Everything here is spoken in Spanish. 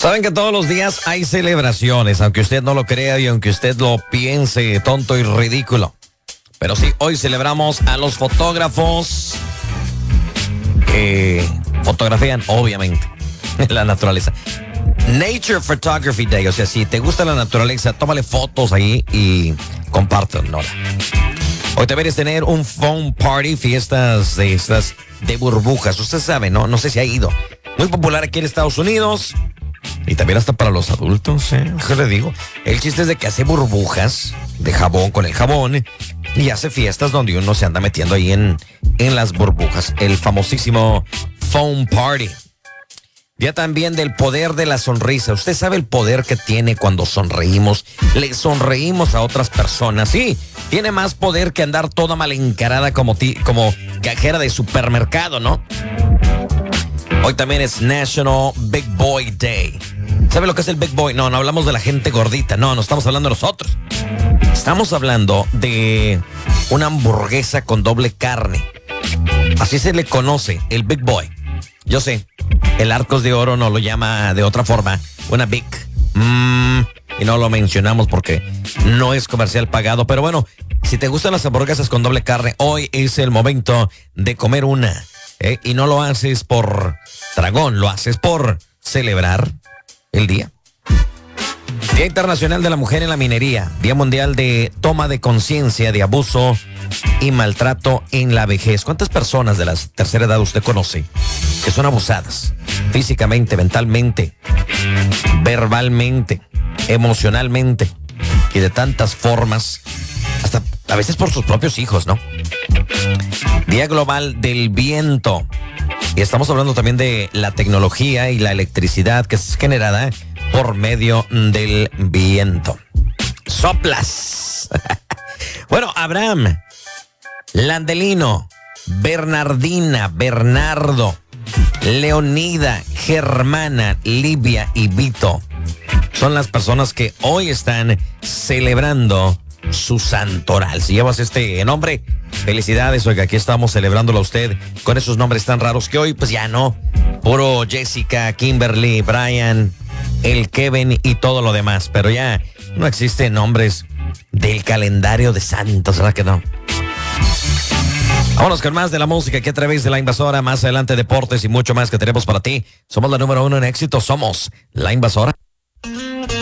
Saben que todos los días hay celebraciones, aunque usted no lo crea y aunque usted lo piense tonto y ridículo. Pero sí, hoy celebramos a los fotógrafos que fotografían, obviamente, la naturaleza. Nature Photography Day, o sea, si te gusta la naturaleza, tómale fotos ahí y compártanlo. Hoy deberías tener un foam party, fiestas de estas de burbujas. Usted sabe, ¿no? No sé si ha ido. Muy popular aquí en Estados Unidos. Y también hasta para los adultos, ¿qué le digo? El chiste es de que hace burbujas de jabón con el jabón y hace fiestas donde uno se anda metiendo ahí en las burbujas. El famosísimo foam party. Día también del poder de la sonrisa. Usted sabe el poder que tiene cuando sonreímos. Le sonreímos a otras personas. Sí, tiene más poder que andar toda mal encarada como cajera de supermercado, ¿no? Hoy también es National Big Boy Day. ¿Sabe lo que es el Big Boy? No hablamos de la gente gordita. No estamos hablando de nosotros. Estamos hablando de una hamburguesa con doble carne. Así se le conoce, el Big Boy. Yo sé, el Arcos de Oro no lo llama de otra forma, una Big. Y no lo mencionamos porque no es comercial pagado. Pero bueno, si te gustan las hamburguesas con doble carne, hoy es el momento de comer una. Y no lo haces por tragón, lo haces por celebrar el día. Día Internacional de la Mujer en la Minería. Día Mundial de Toma de Conciencia de Abuso y Maltrato en la Vejez. ¿Cuántas personas de la tercera edad usted conoce que son abusadas físicamente, mentalmente, verbalmente, emocionalmente y de tantas formas, hasta a veces por sus propios hijos, ¿no? Día Global del Viento. Y estamos hablando también de la tecnología y la electricidad que es generada por medio del viento. Soplas. Bueno, Abraham, Landelino, Bernardina, Bernardo, Leonida, Germana, Livia y Vito son las personas que hoy están celebrando su santoral. Si llevas este nombre, felicidades, oiga, aquí estamos celebrándolo a usted con esos nombres tan raros que hoy pues ya no, puro Jessica, Kimberly, Brian, el Kevin y todo lo demás, pero ya no existen nombres del calendario de santos, ¿verdad que no? Vámonos con más de la música aquí a través de La Invasora, más adelante deportes y mucho más que tenemos para ti. Somos la número 1 en éxito, somos La Invasora.